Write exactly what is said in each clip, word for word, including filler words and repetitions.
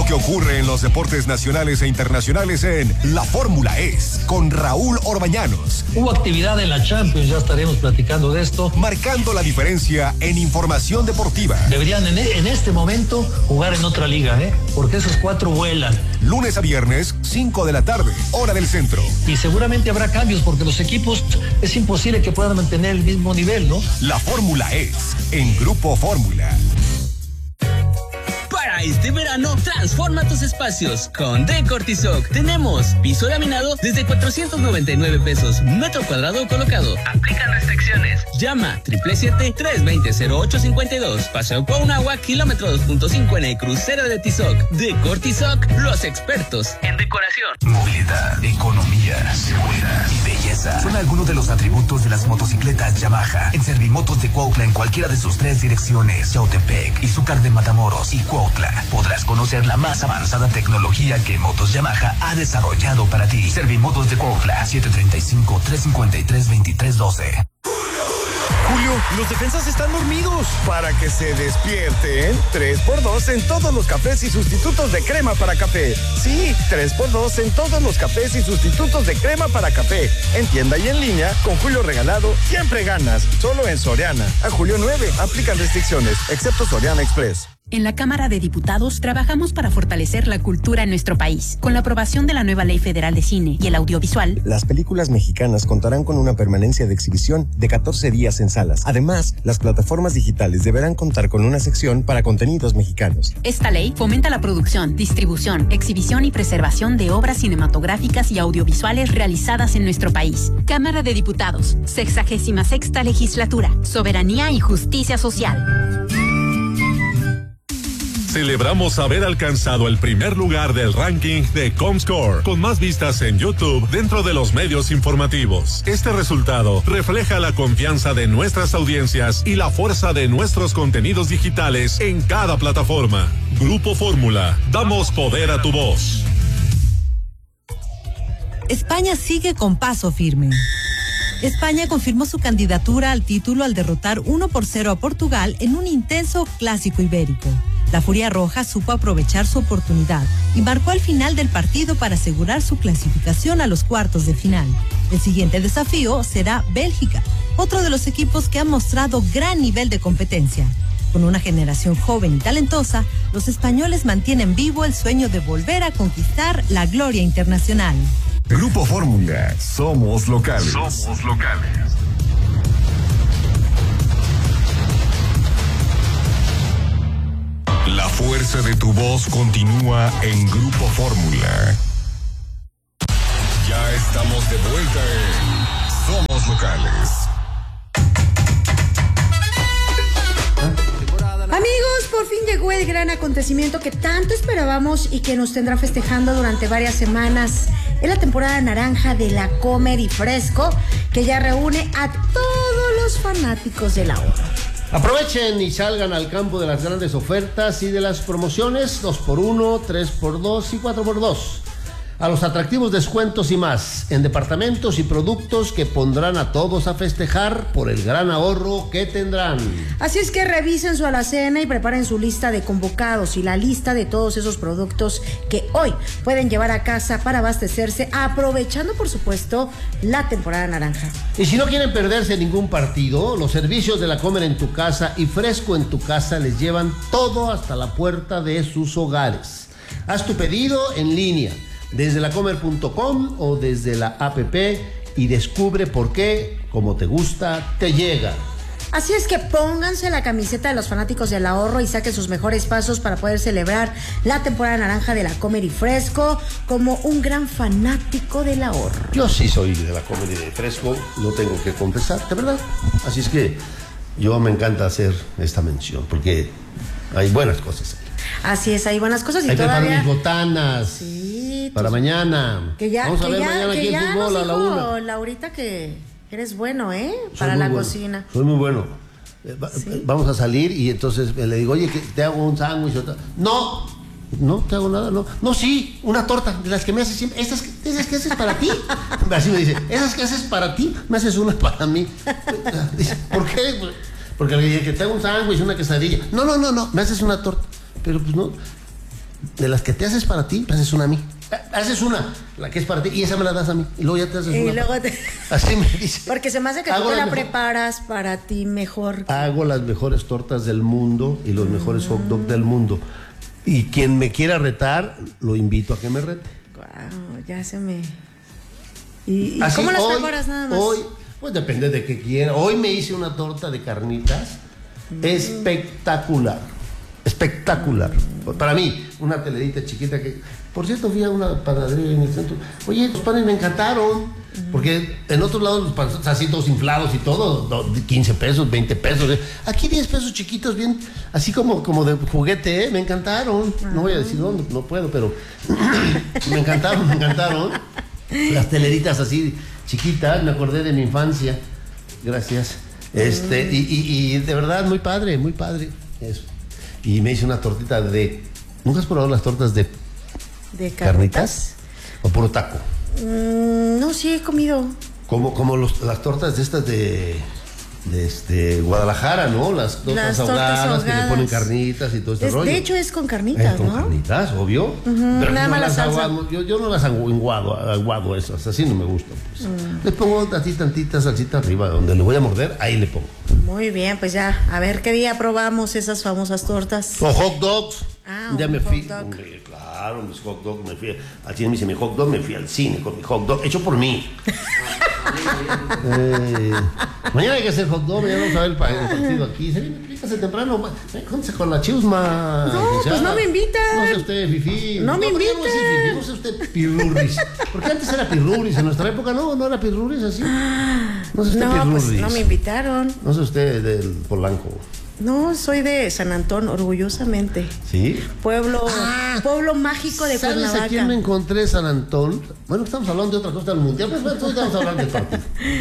que ocurre en los deportes nacionales e internacionales en La Fórmula Es, con Raúl Orbañanos. Hubo actividad en la Champions, ya estaremos platicando de esto. Marcando la diferencia en información deportiva. Deberían en, en este momento jugar en otra liga, ¿eh? Porque esos cuatro vuelan. Lunes a viernes, cinco de la tarde, hora del centro. Y seguramente habrá cambios porque los equipos es imposible que puedan mantener el mismo nivel, ¿no? La Fórmula Es, en Grupo Fórmula. Para este verano, transforma tus espacios con Decortizoc. Tenemos piso laminado desde cuatrocientos noventa y nueve pesos, metro cuadrado colocado. Aplican restricciones. Llama siete siete siete, tres dos cero, cero ocho cinco dos. Paseo Cuauhnáhuac, kilómetro dos punto cinco en el crucero de Tizoc. Decortizoc, los expertos en decoración. Movilidad, economía, seguridad y belleza son algunos de los atributos de las motocicletas Yamaha. En Servimotos de Cuautla, en cualquiera de sus tres direcciones, Yautepec, Izúcar de Matamoros y Cuautla, podrás conocer la más avanzada tecnología que Motos Yamaha ha desarrollado para ti. Servimotos de Cuautla, siete tres cinco, tres cinco tres, dos tres uno dos. Julio, los defensas están dormidos. Para que se despierten, tres por dos en todos los cafés y sustitutos de crema para café. Sí, tres por dos en todos los cafés y sustitutos de crema para café. En tienda y en línea, con Julio regalado, siempre ganas. Solo en Soriana. A julio nueve, aplican restricciones, excepto Soriana Express. En la Cámara de Diputados trabajamos para fortalecer la cultura en nuestro país. Con la aprobación de la nueva Ley Federal de Cine y el Audiovisual, las películas mexicanas contarán con una permanencia de exhibición de catorce días en salas. Además, las plataformas digitales deberán contar con una sección para contenidos mexicanos. Esta ley fomenta la producción, distribución, exhibición y preservación de obras cinematográficas y audiovisuales realizadas en nuestro país. Cámara de Diputados, sexagésima sexta legislatura, soberanía y justicia social. Celebramos haber alcanzado el primer lugar del ranking de Comscore, con más vistas en YouTube dentro de los medios informativos. Este resultado refleja la confianza de nuestras audiencias y la fuerza de nuestros contenidos digitales en cada plataforma. Grupo Fórmula, damos poder a tu voz. España sigue con paso firme. España confirmó su candidatura al título al derrotar uno por cero a Portugal en un intenso clásico ibérico. La Furia Roja supo aprovechar su oportunidad y marcó al final del partido para asegurar su clasificación a los cuartos de final. El siguiente desafío será Bélgica, otro de los equipos que ha mostrado gran nivel de competencia. Con una generación joven y talentosa, los españoles mantienen vivo el sueño de volver a conquistar la gloria internacional. Grupo Fórmula, somos locales. Somos locales. La fuerza de tu voz continúa en Grupo Fórmula. Ya estamos de vuelta en Somos Locales. Amigos, por fin llegó el gran acontecimiento que tanto esperábamos y que nos tendrá festejando durante varias semanas. Es la temporada naranja de la Comer y Fresco, que ya reúne a todos los fanáticos del ahorro. Aprovechen y salgan al campo de las grandes ofertas y de las promociones dos por uno, tres por dos y cuatro por dos. A los atractivos descuentos y más en departamentos y productos que pondrán a todos a festejar por el gran ahorro que tendrán. Así es que revisen su alacena y preparen su lista de convocados y la lista de todos esos productos que hoy pueden llevar a casa para abastecerse, aprovechando por supuesto la temporada naranja. Y si no quieren perderse ningún partido, los servicios de la Comer en tu casa y Fresco en tu casa les llevan todo hasta la puerta de sus hogares. Haz tu pedido en línea desde la comer punto com o desde la app y descubre por qué, como te gusta, te llega. Así es que pónganse la camiseta de los fanáticos del ahorro y saquen sus mejores pasos para poder celebrar la temporada naranja de la Comer y Fresco como un gran fanático del ahorro. Yo sí soy de la Comer y de Fresco, no tengo que confesar, de verdad. Así es que yo me encanta hacer esta mención porque hay buenas cosas ahí. Así es, hay buenas cosas y hay todavía... Hay que mis botanas. Sí. Para mañana. Que ya, Vamos a que ver ya, mañana que aquí ya el fútbol nos a la dijo una. Laurita que eres bueno, ¿eh? Soy Para la bueno. cocina. Soy muy bueno. ¿Sí? Vamos a salir y entonces le digo, oye, que te hago un sándwich. No, no te hago nada, no. No, sí, una torta, de las que me haces siempre. Esas, esas que haces para ti. Así me dice, esas que haces para ti, me haces una para mí. Dice, ¿por qué? Porque le dije que te hago un sándwich, una quesadilla. No, no, no, no, me haces una torta. Pero pues no. de las que te haces para ti, haces una a mí. Haces una, la que es para ti, y esa me la das a mí. Y luego ya te haces y una. Luego te... Así me dice. Porque se me hace que Hago tú te la mejor... preparas para ti mejor. Hago las mejores tortas del mundo y los mm. mejores hot dog del mundo. Y quien me quiera retar, lo invito a que me rete. Wow, ya se me... ¿Y, y Así, cómo las hoy, preparas nada más? Hoy, pues depende de qué quiera. Hoy me hice una torta de carnitas mm. espectacular. Espectacular. Mm. Para mí, una telerita chiquita que... Por cierto, fui a una panadería en el centro. Oye, los panes me encantaron. Mm. Porque en otros lados los panes así todos inflados y todo, quince pesos, veinte pesos. Aquí diez pesos chiquitos, bien, así como, como de juguete, ¿eh? Me encantaron. Ah. No voy a decir dónde, no puedo, pero me encantaron, me encantaron. Las teleritas así chiquitas, me acordé de mi infancia. Gracias. Este, mm. y, y, y de verdad, muy padre, muy padre. Eso. Y me hice una tortita de... ¿Nunca has probado las tortas de, ¿De carnitas? carnitas? ¿O puro taco? Mm, no, sí he comido. Como, como los, las tortas de estas de... de este Guadalajara, ¿no? Las tortas, las tortas ahogadas, ahogadas que le ponen carnitas y todo este es, rollo. De hecho es con carnitas, es con ¿no? Con carnitas, obvio. Uh-huh. Pero nada no más las la salsa. aguado, yo, yo no las aguado, aguado esas, así no me gustan. Pues. Mm. Le pongo así tantita salsita arriba, donde le voy a morder, ahí le pongo. Muy bien, pues ya, a ver qué día probamos esas famosas tortas. O hot dogs. Ah, ya me hot fui. dog. Hombre, claro, mis hot dogs, me fui. Así me dice mi hot dog, me fui al cine con mi hot dog, hecho por mí. eh, mañana hay que hacer hot dog, mañana vamos a ver el, el partido aquí. Se viene, explícase temprano, júntese con la chusma. No, pues no me invitan. No sea usted fifí. No, no me invitan. No sea usted pirurris. Porque antes era pirurris, en nuestra época no, no era pirurris así. No sea usted no, pirurris. Pues no me invitaron. No sea usted del Polanco. No, soy de San Antón, orgullosamente. ¿Sí? Pueblo, ah, pueblo mágico de ¿sabes Cuernavaca. ¿Sabes a quién me encontré San Antón? Bueno, estamos hablando de otra cosa del mundial, pero bueno, estamos hablando del partido.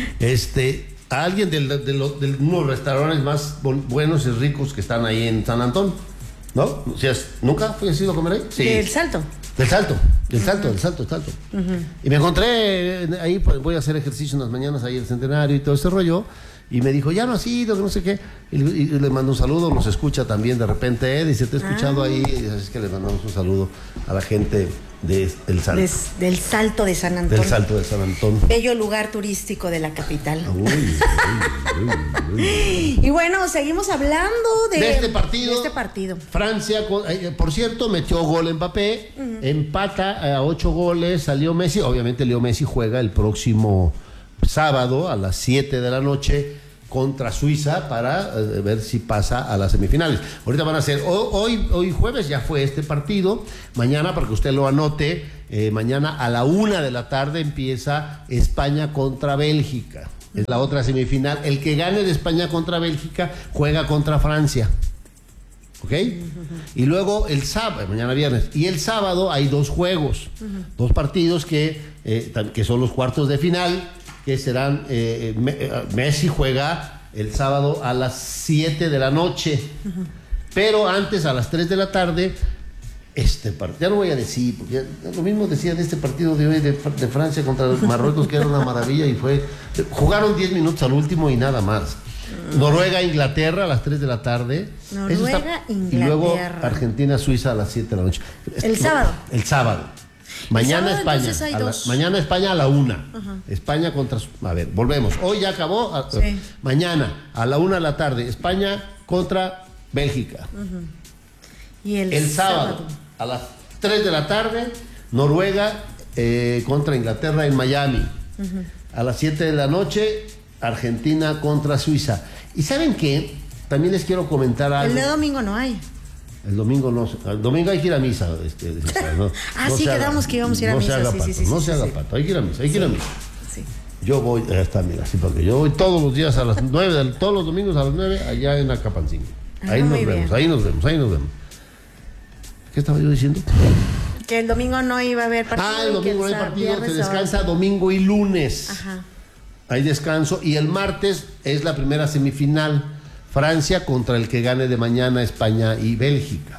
Este, a alguien del, de, de, lo, de uno de los restaurantes más buenos y ricos que están ahí en San Antón, ¿no? O sea, ¿nunca fui ido a comer ahí? Sí. Del Salto. Del Salto, del Salto, uh-huh. del Salto, del Salto. Uh-huh. Y me encontré ahí, voy a hacer ejercicio en las mañanas ahí en el Centenario y todo ese rollo. Y me dijo, ya no has ido, que no sé qué. Y, y, y le mando un saludo, nos escucha también de repente, ¿eh? Dice, te he escuchado ah. ahí. Así que le mandamos un saludo a la gente de El Salto. Des, del Salto de San Antón. Del Salto de San Antón. Bello lugar turístico de la capital. Uy, uy, uy, uy, uy. Y bueno, seguimos hablando de, de este partido. De este partido. Francia, eh, por cierto, metió gol Mbappé, uh-huh. empata a ocho goles, salió Messi. Obviamente Leo Messi juega el próximo sábado a las siete de la noche contra Suiza para eh, ver si pasa a las semifinales. Ahorita van a ser, hoy, hoy jueves ya fue este partido, mañana para que usted lo anote, eh, mañana a la una de la tarde empieza España contra Bélgica, es la otra semifinal. El que gane de España contra Bélgica juega contra Francia. ¿Ok? Uh-huh. Y luego el sábado, mañana viernes, y el sábado hay dos juegos, uh-huh. dos partidos que, eh, que son los cuartos de final, que serán, eh, Messi juega el sábado a las siete de la noche, uh-huh. pero antes a las tres de la tarde, este partido, ya no voy a decir, porque ya, lo mismo decía de este partido de hoy de, de Francia contra Marruecos, que era una maravilla, y fue, jugaron diez minutos al último y nada más. Uh-huh. Noruega, Inglaterra a las tres de la tarde. Noruega, está, Inglaterra. Y luego Argentina, Suiza a las siete de la noche. El Esto, sábado. El sábado. Mañana sábado, España, a la, mañana España a la una. Uh-huh. España contra, a ver, volvemos. Hoy ya acabó. A, sí. Mañana a la una de la tarde, España contra Bélgica. Uh-huh. Y el, el sábado, sábado a las tres de la tarde, Noruega eh, contra Inglaterra en Miami. Uh-huh. A las siete de la noche, Argentina contra Suiza. ¿Y saben qué? También les quiero comentar algo. El de domingo no hay. El domingo no, el domingo hay que ir a misa. Este, no, ah, no sí, quedamos haga, que íbamos a ir a no misa. Se haga sí, pato, sí, sí, no sí, se sí, haga sí. pato, hay que ir a misa, hay que ir a misa. Sí. Yo voy, ahí está, mira, así para que yo voy todos los días a las nueve, todos los domingos a las nueve, allá en Acapancingo. Ahí ah, nos vemos, bien. ahí nos vemos, ahí nos vemos. ¿Qué estaba yo diciendo? Que el domingo no iba a haber partido. Ah, el domingo no hay partido, se descansa domingo y lunes. Ajá. Hay descanso, y el martes es la primera semifinal, Francia contra el que gane de mañana, España y Bélgica.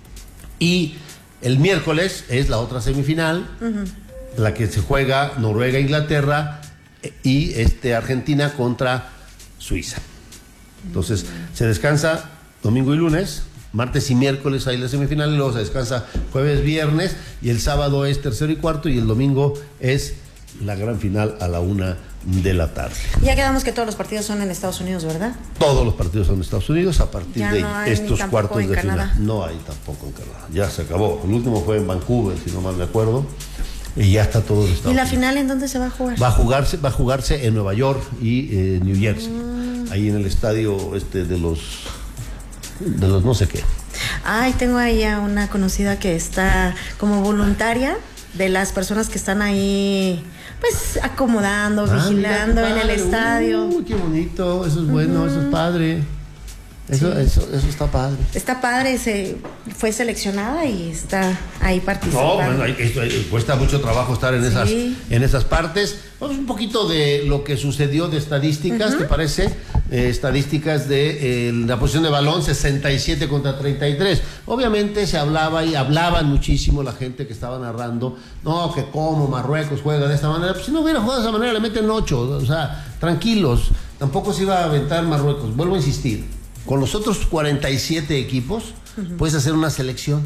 Y el miércoles es la otra semifinal, uh-huh. la que se juega Noruega, Inglaterra y este, Argentina contra Suiza. Entonces, uh-huh. se descansa domingo y lunes, martes y miércoles hay la semifinal, y luego se descansa jueves, viernes, y el sábado es tercero y cuarto, y el domingo es la gran final a la una de la tarde. Ya quedamos que todos los partidos son en Estados Unidos, ¿verdad? Todos los partidos son en Estados Unidos a partir ya de no hay estos ni cuartos en de Canadá. final. No hay tampoco en Canadá. Ya se acabó. El último fue en Vancouver, si no mal me acuerdo, y ya está todo en Estados ¿Y la Unidos. final en dónde se va a jugar? Va a jugarse, va a jugarse en Nueva York y eh, New Jersey, mm. ahí en el estadio este de los de los no sé qué. Ay, tengo ahí a una conocida que está como voluntaria de las personas que están ahí, pues, acomodando, ah, vigilando en el estadio. Uy, qué bonito, eso es bueno, uh-huh. eso es padre. Eso, sí. eso, eso está padre. Está padre, se fue seleccionada y está ahí participando. No, bueno, esto, cuesta mucho trabajo estar en, sí. esas, en esas partes. Vamos un poquito de lo que sucedió de estadísticas, uh-huh. ¿te parece? Eh, estadísticas de eh, la posición de balón, sesenta y siete contra treinta y tres. Obviamente se hablaba y hablaban muchísimo la gente que estaba narrando, no, que cómo Marruecos juega de esta manera. Pues si no hubiera jugado de esa manera, le meten ocho. O sea, tranquilos. Tampoco se iba a aventar Marruecos. Vuelvo a insistir. Con los otros cuarenta y siete equipos, uh-huh. puedes hacer una selección.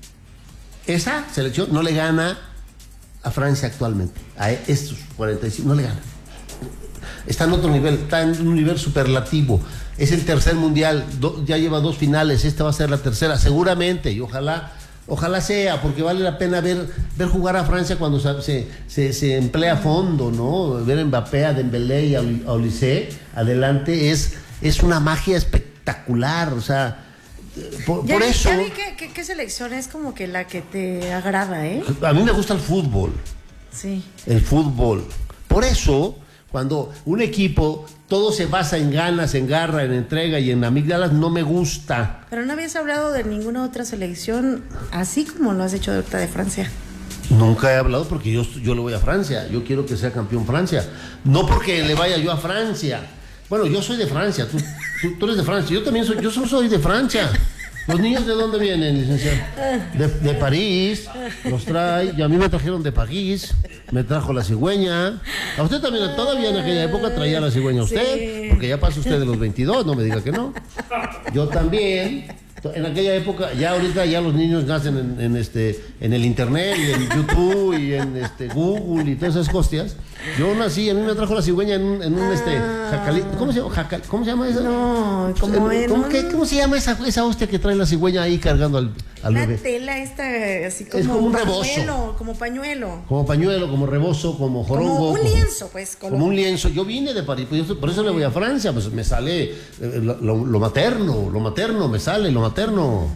Esa selección no le gana a Francia actualmente. A estos cuarenta y siete no le gana. Está en otro nivel, está en un nivel superlativo. Es el tercer mundial, do, ya lleva dos finales, esta va a ser la tercera, seguramente, y ojalá, ojalá sea, porque vale la pena ver, ver jugar a Francia cuando se, se, se emplea a fondo, ¿no? Ver a Mbappé, a Dembélé y a Olise adelante es, es una magia espectacular, o sea, por, ya por vi, eso... Ya vi que, que, que selección es como que la que te agrada, ¿eh? A mí me gusta el fútbol. Sí. El fútbol. Por eso... Cuando un equipo todo se basa en ganas, en garra, en entrega y en amígdalas, no me gusta. Pero no habías hablado de ninguna otra selección así como lo has hecho de ahorita de Francia. Nunca he hablado porque yo, yo le voy a Francia. Yo quiero que sea campeón Francia. No porque le vaya yo a Francia. Bueno, yo soy de Francia. Tú, tú, tú eres de Francia. Yo también soy, yo solo soy de Francia. ¿Los niños de dónde vienen, licenciado? De, de París, los trae, y a mí me trajeron de París, me trajo la cigüeña. A usted también, todavía en aquella época traía la cigüeña a usted, sí. Porque ya pasa usted de los veintidós, no me diga que no. Yo también, en aquella época, ya ahorita ya los niños nacen en, en este, en el internet, y en YouTube, y en este Google, y todas esas costias. Yo nací, a mí me trajo la cigüeña en un, en un ah. este, jacalito. ¿Cómo se llama? Jacal, ¿Cómo se llama esa? No, como en ¿Cómo, un... qué, ¿Cómo se llama esa, esa hostia que trae la cigüeña ahí cargando al, al la bebé? La tela esta, así como, es como un pañuelo, rebozo. como pañuelo. Como pañuelo, como rebozo, como jorongo. Como un lienzo, pues. Como, como un lienzo. Yo vine de París, pues yo, por eso le voy a Francia, pues me sale eh, lo, lo, lo materno, lo materno, me sale lo materno.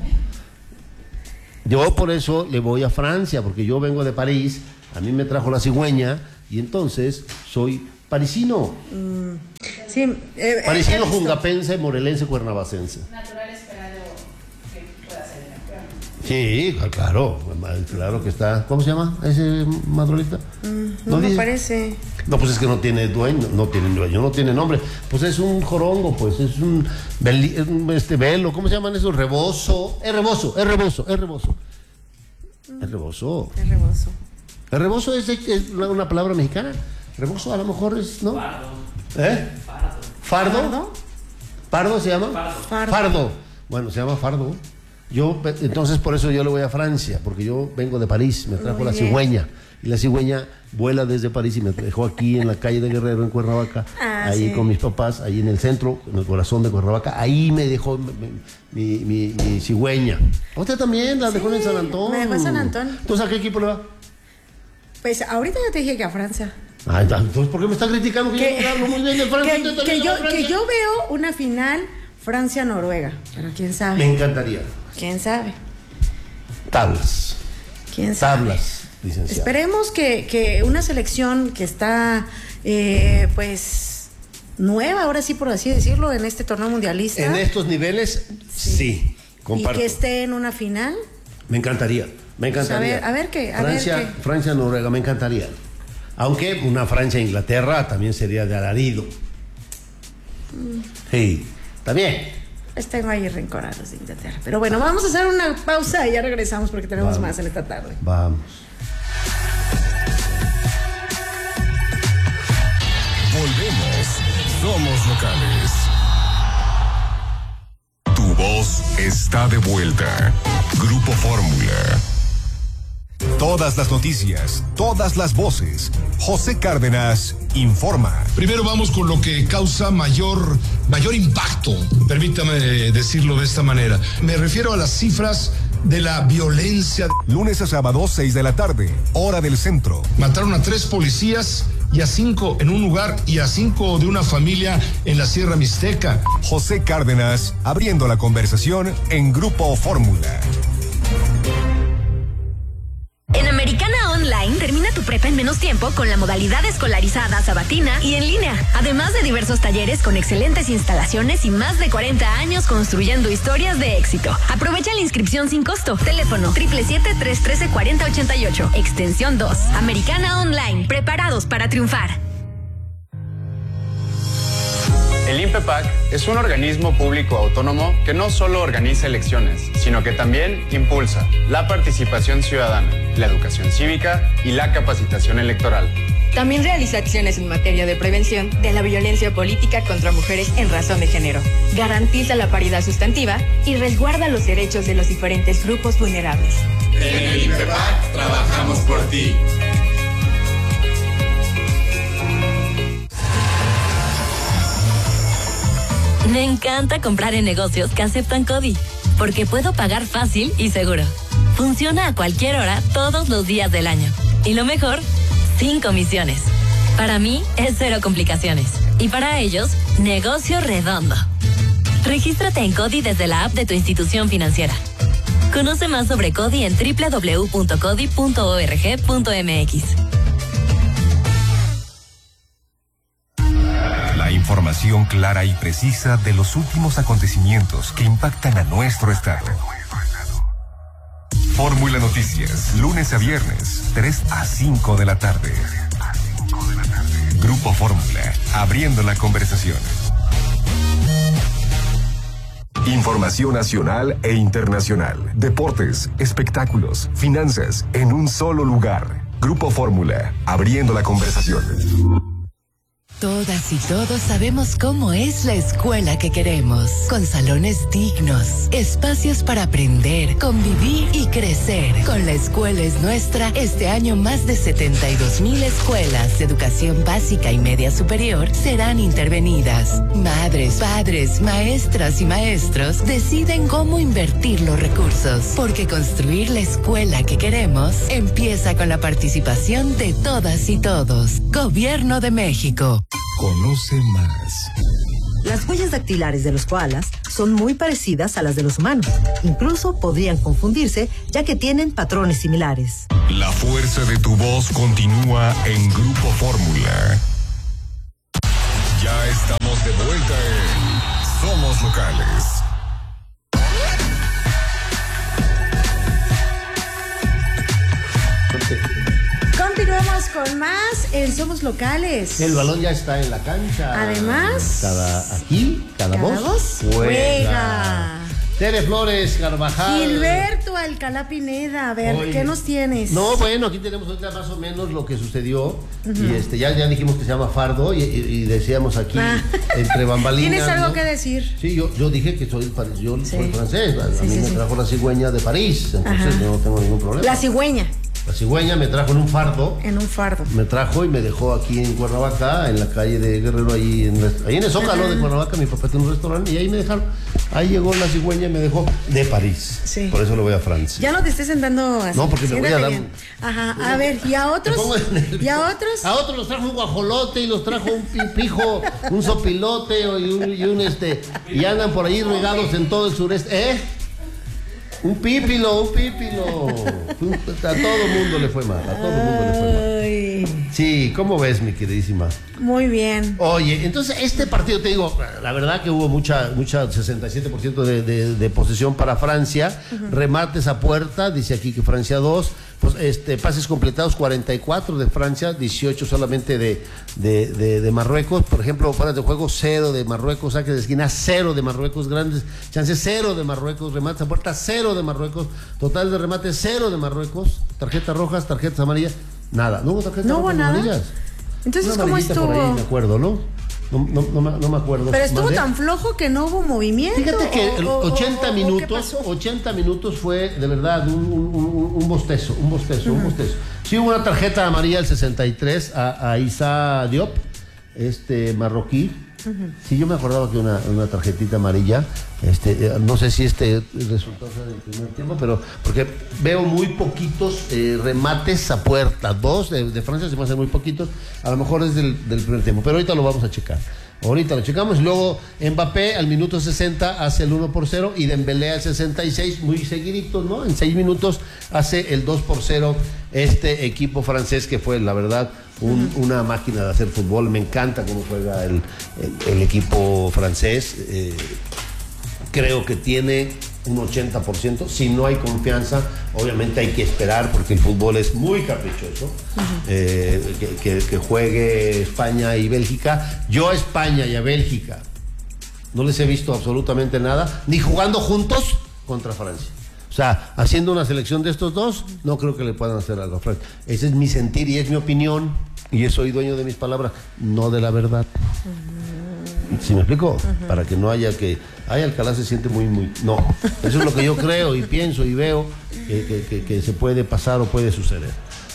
Yo por eso le voy a Francia, porque yo vengo de París, a mí me trajo la cigüeña, y entonces soy parisino. Mm, sí, eh, parisino, jungapense, morelense, cuernavacense. Natural esperado que pueda ser campeón. Sí, claro, claro que está. ¿Cómo se llama ese madrolita? Mm, no, no me parece. No, pues es que no tiene dueño, no tiene dueño, no tiene nombre. Pues es un jorongo, pues es un, beli, un este velo, ¿cómo se llaman esos? Rebozo. Es rebozo, es rebozo, es rebozo. Mm. Es rebozo. Es rebozo. El rebozo es, es una palabra mexicana. Rebozo a lo mejor es, ¿no? Fardo. ¿Eh? Fardo. ¿Fardo? ¿Fardo? ¿Fardo se llama? Fardo. Fardo. Fardo. Bueno, se llama fardo. Yo, entonces por eso yo le voy a Francia, porque yo vengo de París, me trajo Muy la bien. cigüeña. Y la cigüeña vuela desde París y me dejó aquí en la calle de Guerrero, en Cuernavaca, ah, ahí sí. con mis papás, ahí en el centro, en el corazón de Cuernavaca. Ahí me dejó mi, mi, mi, mi cigüeña. ¿Usted también la dejó sí, en San Antón? Me dejó en San Antón. ¿Entonces a qué equipo le va? Pues ahorita ya te dije que a Francia. Ay, entonces, ¿por qué me está criticando que, que yo hablo muy bien de Francia? Que, que, yo, Francia? que yo veo una final Francia-Noruega, pero quién sabe. Me encantaría. ¿Quién sabe? Tablas. ¿Quién sabe? Tablas, licenciado. Esperemos que, que una selección que está, eh, pues, nueva, ahora sí por así decirlo, en este torneo mundialista. En estos niveles, sí, sí comparto. Y que esté en una final. Me encantaría. Me encantaría. Pues a ver, a ver qué. A Francia, ver qué. Francia, Noruega, me encantaría. Aunque una Francia-Inglaterra también sería de alarido. Mm. Sí, también. Les tengo ahí rencor a los de Inglaterra. Pero bueno, vamos a hacer una pausa y ya regresamos porque tenemos vamos. más en esta tarde. Vamos. Volvemos. Somos locales. Tu voz está de vuelta. Grupo Fórmula. Todas las noticias, todas las voces. José Cárdenas informa. Primero vamos con lo que causa mayor, mayor impacto, permítame decirlo de esta manera. Me refiero a las cifras de la violencia. Lunes a sábado, seis de la tarde, hora del centro. Mataron a tres policías y a cinco en un lugar y a cinco de una familia en la Sierra Mixteca. José Cárdenas abriendo la conversación en Grupo Fórmula. En Americana Online, termina tu prepa en menos tiempo con la modalidad escolarizada, sabatina y en línea. Además de diversos talleres con excelentes instalaciones y más de cuarenta años construyendo historias de éxito. Aprovecha la inscripción sin costo. Teléfono siete siete siete, tres uno tres, cuatro cero ocho ocho. Extensión dos. Americana Online. Preparados para triunfar. El INPEPAC es un organismo público autónomo que no solo organiza elecciones, sino que también impulsa la participación ciudadana, la educación cívica y la capacitación electoral. También realiza acciones en materia de prevención de la violencia política contra mujeres en razón de género. Garantiza la paridad sustantiva y resguarda los derechos de los diferentes grupos vulnerables. En el INPEPAC trabajamos por ti. Me encanta comprar en negocios que aceptan CODI, porque puedo pagar fácil y seguro. Funciona a cualquier hora, todos los días del año. Y lo mejor, sin comisiones. Para mí, es cero complicaciones. Y para ellos, negocio redondo. Regístrate en CODI desde la app de tu institución financiera. Conoce más sobre CODI en doble u doble u doble u punto codi punto org punto m x. Información clara y precisa de los últimos acontecimientos que impactan a nuestro estado. Fórmula Noticias, lunes a viernes, tres a cinco de la tarde. Grupo Fórmula, abriendo la conversación. Información nacional e internacional, deportes, espectáculos, finanzas, en un solo lugar. Grupo Fórmula, abriendo la conversación. Todas y todos sabemos cómo es la escuela que queremos, con salones dignos, espacios para aprender, convivir y crecer. Con La Escuela es Nuestra, este año más de setenta y dos mil escuelas de educación básica y media superior serán intervenidas. Madres, padres, maestras y maestros deciden cómo invertir los recursos, porque construir la escuela que queremos empieza con la participación de todas y todos. Gobierno de México. Conoce más. Las huellas dactilares de los koalas son muy parecidas a las de los humanos. Incluso podrían confundirse, ya que tienen patrones similares. La fuerza de tu voz continúa en Grupo Fórmula. Ya estamos de vuelta en Somos Locales. Continuamos con más en Somos Locales. El balón ya está en la cancha. Además, cada aquí, cada, cada voz, voz juega. juega. Tere Flores Carvajal. Gilberto Alcalá Pineda, a ver, Oye. ¿qué nos tienes? No, bueno, aquí tenemos ahorita más o menos lo que sucedió. Uh-huh. Y este ya, ya dijimos que se llama Fardo y, y, y decíamos aquí ah. entre bambalinas. ¿Tienes algo ¿no? que decir? Sí, yo, yo dije que soy, yo sí. soy francés. A, sí, a mí sí, me sí. trajo la cigüeña de París, entonces Ajá. yo no tengo ningún problema. La cigüeña. La cigüeña me trajo en un fardo. En un fardo. Me trajo y me dejó aquí en Cuernavaca, en la calle de Guerrero, ahí en, ahí en el Zócalo Ajá. de Cuernavaca. Mi papá tiene un restaurante y ahí me dejaron. Ahí llegó la cigüeña y me dejó de París. Sí. Por eso lo voy a Francia. Ya no te estés sentando así. No, porque me voy a dar. Bien. Ajá, a ver, ¿y a otros? ¿Y a otros? A otros los trajo un guajolote y los trajo un pipijo, un sopilote y un, y un este. Y andan por ahí regados en todo el sureste. ¿Eh? Un pípilo, un pípilo. A todo mundo le fue mal, a todo mundo le fue mal. Sí, ¿cómo ves, mi queridísima? Muy bien. Oye, entonces este partido, te digo, la verdad que hubo mucha, mucha, sesenta y siete por ciento de, de, de posesión para Francia, uh-huh. remates a puerta, dice aquí que Francia dos, pues este, pases completados cuarenta y cuatro de Francia, dieciocho solamente de, de, de, de Marruecos, por ejemplo, fuera de juego cero de Marruecos, saques de esquina cero de Marruecos, grandes chances cero de Marruecos, remates a puerta cero de Marruecos, total de remates cero de Marruecos, tarjetas rojas, tarjetas amarillas, nada, no hubo tarjetas no hubo rojas nada. amarillas. Entonces, ¿cómo estuvo? Por ahí, me acuerdo, ¿no? No, no, no, me, no me acuerdo. Pero estuvo ¿Vale? tan flojo que no hubo movimiento. Fíjate que o, el o, ochenta o, minutos, ochenta minutos fue de verdad un, un, un, un bostezo, un bostezo, uh-huh. un bostezo. Sí hubo una tarjeta amarilla al sesenta y tres a, a Issa Diop, este marroquí. Uh-huh. Sí, yo me acordaba que una, una tarjetita amarilla, este, no sé si este resultado sea del primer tiempo, pero porque veo muy poquitos eh, remates a puerta, dos de, de Francia se me hacen muy poquitos, a lo mejor es del, del primer tiempo, pero ahorita lo vamos a checar. Ahorita lo checamos y luego Mbappé al minuto sesenta hace el uno por cero y Dembélé al sesenta y seis, muy seguidito, ¿no? En seis minutos hace el dos por cero este equipo francés que fue, la verdad, un, uh-huh. una máquina de hacer fútbol. Me encanta cómo juega el, el, el equipo francés. Eh, creo que tiene un ochenta por ciento. Si no hay confianza, obviamente hay que esperar porque el fútbol es muy caprichoso. Uh-huh. eh, que, que, que juegue España y Bélgica. Yo a España y a Bélgica no les he visto absolutamente nada, ni jugando juntos contra Francia. O sea, haciendo una selección de estos dos, no creo que le puedan hacer algo a Francia. Ese es mi sentir y es mi opinión, y yo soy dueño de mis palabras, no de la verdad. Uh-huh. ¿Sí me explico? Uh-huh. Para que no haya que... Ay, Alcalá se siente muy, muy... No, eso es lo que yo creo y pienso y veo que, que, que, que se puede pasar o puede suceder.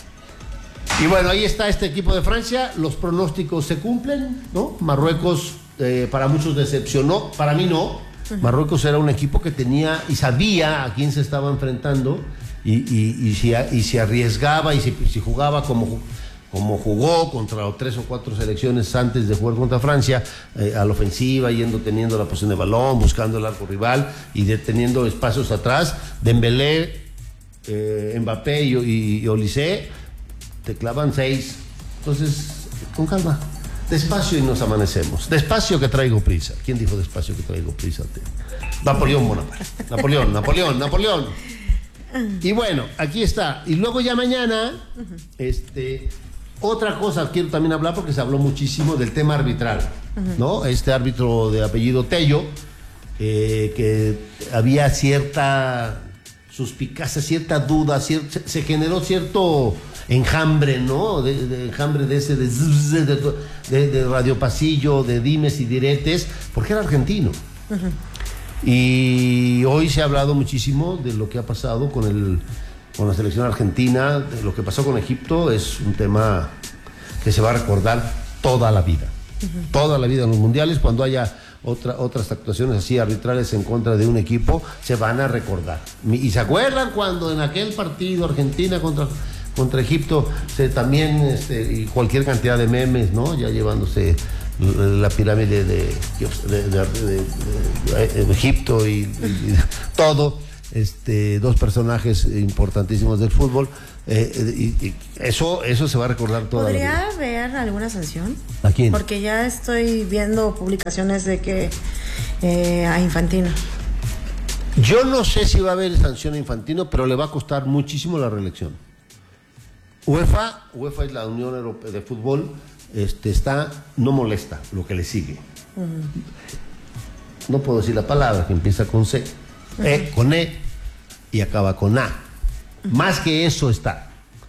Y bueno, ahí está este equipo de Francia, los pronósticos se cumplen, ¿no? Marruecos, eh, para muchos decepcionó, para mí no. Uh-huh. Marruecos era un equipo que tenía y sabía a quién se estaba enfrentando y, y, y, si, y se arriesgaba y si, si jugaba como... como jugó contra tres o cuatro selecciones antes de jugar contra Francia, eh, a la ofensiva, yendo teniendo la posición de balón, buscando el arco rival y deteniendo espacios atrás. Dembélé, eh, Mbappé y, y, y Olise te clavan seis. Entonces, con calma, despacio y nos amanecemos. Despacio que traigo prisa. ¿Quién dijo despacio que traigo prisa? Napoleón Bonaparte. Napoleón, Napoleón, Napoleón. Y bueno, aquí está. Y luego ya mañana, este... otra cosa quiero también hablar porque se habló muchísimo del tema arbitral, uh-huh. ¿no? Este árbitro de apellido Tello, eh, que había cierta suspicacia, cierta duda, cier- se, se generó cierto enjambre, ¿no? De, de enjambre de ese de, de, de, de radio pasillo, de dimes y diretes, porque era argentino. Uh-huh. Y hoy se ha hablado muchísimo de lo que ha pasado con el con la selección argentina. De lo que pasó con Egipto es un tema que se va a recordar toda la vida. Uh-huh. Toda la vida en los mundiales, cuando haya otra, otras actuaciones así arbitrales en contra de un equipo, se van a recordar. Y se acuerdan cuando en aquel partido Argentina contra, contra Egipto, se, también este, y cualquier cantidad de memes, ¿no? Ya llevándose la pirámide de, de, de, de, de, de Egipto y, y todo. Este, dos personajes importantísimos del fútbol, eh, y, y eso, eso se va a recordar toda la vida. ¿Podría haber alguna sanción? ¿A quién? Porque ya estoy viendo publicaciones de que eh, a Infantino. Yo no sé si va a haber sanción a Infantino, pero le va a costar muchísimo la reelección. UEFA, UEFA es la Unión Europea de Fútbol, este, está, no molesta lo que le sigue. Uh-huh. No puedo decir la palabra que empieza con C. Uh-huh. E, con E y acaba con A. Uh-huh. Más que eso está.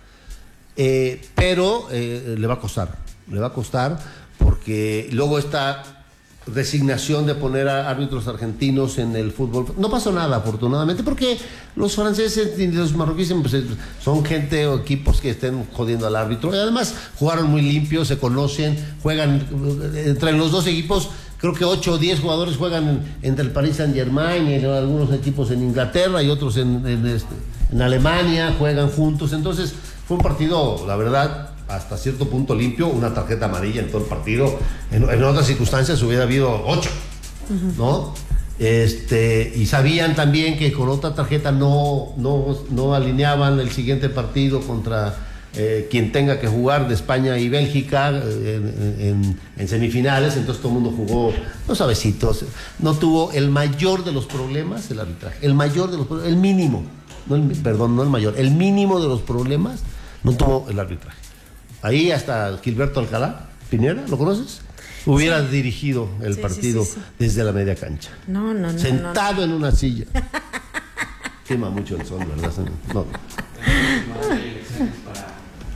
Eh, pero eh, le va a costar, le va a costar porque luego esta resignación de poner a árbitros argentinos en el fútbol, no pasó nada afortunadamente porque los franceses y los marroquíes pues, son gente o equipos que estén jodiendo al árbitro y además jugaron muy limpios, se conocen, juegan entre los dos equipos. Creo que ocho o diez jugadores juegan entre el Paris Saint-Germain y en algunos equipos en Inglaterra y otros en, en, este, en Alemania, juegan juntos. Entonces fue un partido, la verdad, hasta cierto punto limpio, una tarjeta amarilla en todo el partido. En, en otras circunstancias hubiera habido ocho, ¿no? Este, y sabían también que con otra tarjeta no, no, no alineaban el siguiente partido contra... Eh, quien tenga que jugar de España y Bélgica eh, en, en, en semifinales, entonces todo el mundo jugó los suavecitos, no tuvo el mayor de los problemas el arbitraje, el mayor de los problemas, el mínimo, no el, perdón, no el mayor, el mínimo de los problemas no tuvo el arbitraje. Ahí hasta Gilberto Alcalá, Pineda, ¿lo conoces? Hubiera sí. dirigido el sí, partido sí, sí, sí. desde la media cancha. No, no, no. Sentado no, no. en una silla. Quema mucho el sol, ¿verdad? No.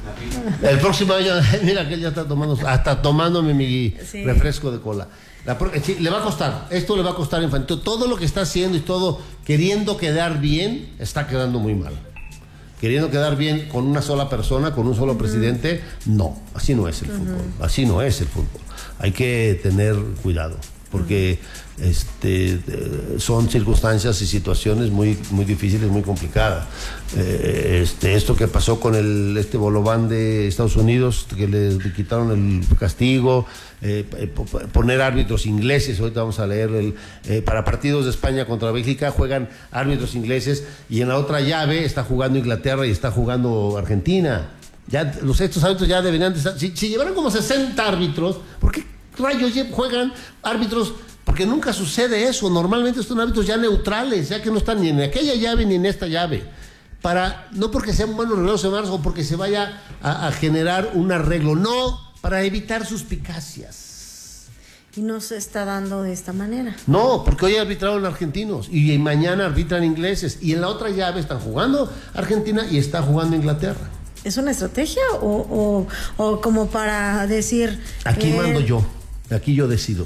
El próximo año, mira que él ya está tomando, hasta tomándome mi sí. refresco de cola. La, sí, le va a costar, esto le va a costar infantil. Todo lo que está haciendo y todo queriendo quedar bien, está quedando muy mal. Queriendo quedar bien con una sola persona, con un solo uh-huh. presidente, no, así no es el uh-huh. fútbol, así no es el fútbol. Hay que tener cuidado, porque uh-huh. este, son circunstancias y situaciones muy, muy difíciles, muy complicadas. Eh, este, esto que pasó con el este Bolobán de Estados Unidos, que le quitaron el castigo, eh, poner árbitros ingleses, ahorita vamos a leer, el, eh, para partidos de España contra Bélgica juegan árbitros ingleses, y en la otra llave está jugando Inglaterra y está jugando Argentina. Ya los estos árbitros ya deberían de estar, si, si llevaran como sesenta árbitros, ¿por qué rayos juegan árbitros? Porque nunca sucede eso. Normalmente son árbitros ya neutrales, ya que no están ni en aquella llave ni en esta llave. Para, no porque sean buenos relevos humanos o porque se vaya a, a generar un arreglo, no, para evitar suspicacias. Y no se está dando de esta manera. No, porque hoy arbitraron argentinos y mañana arbitran ingleses, y en la otra llave están jugando Argentina y está jugando Inglaterra. ¿Es una estrategia o, o, o como para decir... Aquí eh... mando yo, aquí yo decido.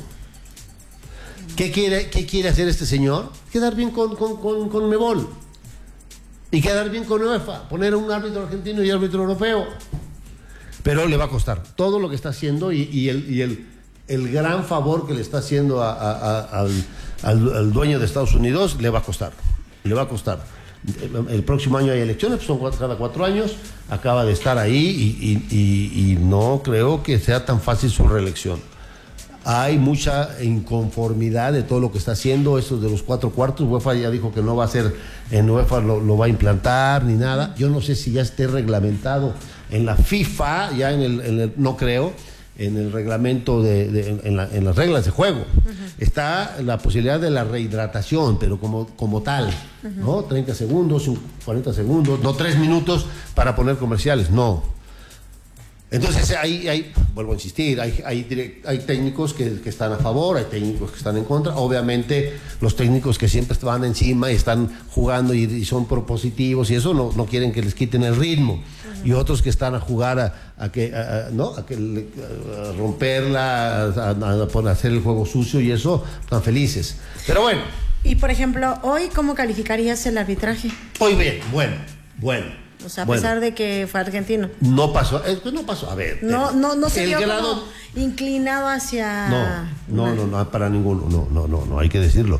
¿Qué quiere, qué quiere hacer este señor? Quedar bien con, con, con, con Mebol. Y quedar bien con UEFA. Poner un árbitro argentino y árbitro europeo. Pero le va a costar todo lo que está haciendo, y, y, el, y el, el gran favor que le está haciendo a, a, a, al, al, al dueño de Estados Unidos le va a costar. Le va a costar. El, el próximo año hay elecciones, pues son cuatro, cada cuatro años. Acaba de estar ahí y, y, y, y no creo que sea tan fácil su reelección. Hay mucha inconformidad de todo lo que está haciendo, eso de los cuatro cuartos. UEFA ya dijo que no va a ser, en UEFA lo, lo va a implantar ni nada. Yo no sé si ya esté reglamentado en la FIFA, ya en el, en el no creo, en el reglamento, de, de en, la, en las reglas de juego. Uh-huh. Está la posibilidad de la rehidratación, pero como, como tal, uh-huh. ¿no? treinta segundos, cuarenta segundos, no tres minutos para poner comerciales, no. Entonces, ahí, ahí vuelvo a insistir, hay, hay, direct, hay técnicos que, que están a favor, hay técnicos que están en contra. Obviamente, los técnicos que siempre van encima y están jugando y, y son propositivos y eso, no, no quieren que les quiten el ritmo. Uh-huh. Y otros que están a jugar a, a que, a, a, ¿no? a, que a romperla, a, a, a hacer el juego sucio y eso, están felices. Pero bueno. Y, por ejemplo, hoy, ¿cómo calificarías el arbitraje? Hoy bien, bueno, bueno. O sea, a bueno, pesar de que fue argentino. No pasó, eh, pues no pasó, a ver. No, no, no se vio grado... como inclinado hacia... No, no, no, no, para ninguno, no, no, no, no, hay que decirlo.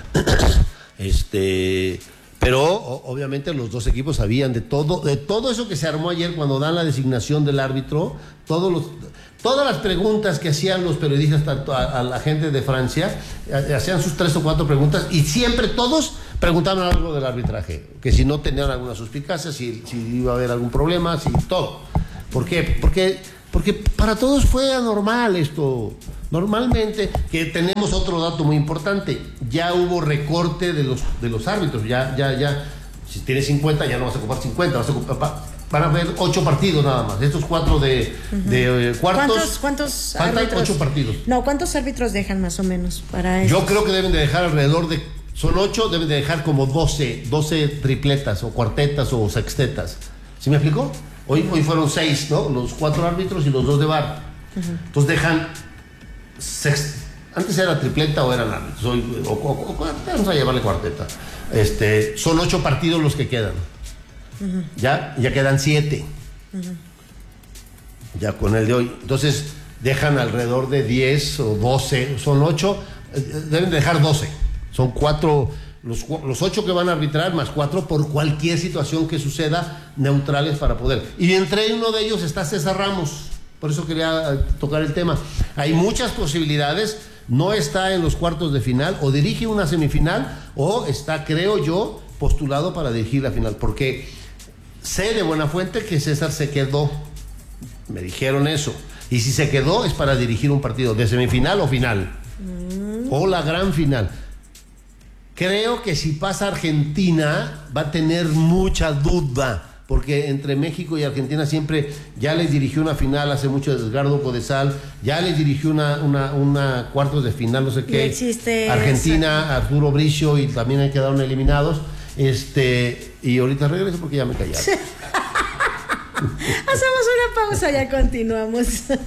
este, pero o, obviamente los dos equipos sabían de todo, de todo eso que se armó ayer cuando dan la designación del árbitro, todos los... Todas las preguntas que hacían los periodistas tanto a, a la gente de Francia, hacían sus tres o cuatro preguntas y siempre todos preguntaban algo del arbitraje, que si no tenían alguna suspicacia, si, si iba a haber algún problema, si todo. ¿Por qué? Porque, porque para todos fue anormal esto. Normalmente, que tenemos otro dato muy importante, ya hubo recorte de los, de los árbitros, ya, ya, ya, si tienes cincuenta ya no vas a ocupar cincuenta, vas a ocupar... Van a haber ocho partidos nada más. Estos cuatro de, uh-huh. de eh, cuartos. ¿Cuántos, cuántos faltan árbitros? Ocho partidos. No, ¿cuántos árbitros dejan más o menos para eso? Yo creo que deben de dejar alrededor de... Son ocho, deben de dejar como doce, doce tripletas o cuartetas o sextetas. ¿Sí me explicó? Hoy, uh-huh. hoy fueron seis, ¿no? Los cuatro árbitros y los dos de V A R. Uh-huh. Entonces dejan... Sext... Antes era tripleta o eran árbitros. Hoy, o, o, o, vamos a llevarle cuarteta. Este, son ocho partidos los que quedan. Uh-huh. Ya, ya quedan siete. Uh-huh. Ya con el de hoy. Entonces dejan alrededor de diez o doce, son ocho, deben dejar doce. Son cuatro, los, los ocho que van a arbitrar, más cuatro por cualquier situación que suceda, neutrales para poder. Y entre uno de ellos está César Ramos. Por eso quería tocar el tema. Hay muchas posibilidades. No está en los cuartos de final, o dirige una semifinal, o está, creo yo, postulado para dirigir la final. Porque sé de buena fuente que César se quedó. Me dijeron eso. Y si se quedó es para dirigir un partido de semifinal o final. Mm. O la gran final. Creo que si pasa Argentina va a tener mucha duda. Porque entre México y Argentina siempre ya les dirigió una final hace mucho Edgardo Codesal, ya les dirigió una, una, una cuartos de final, no sé qué. Existe Argentina, esa... Arturo Bricio, y también ahí quedaron eliminados. Este, y ahorita regreso porque ya me callaron. una pausa, ya continuamos.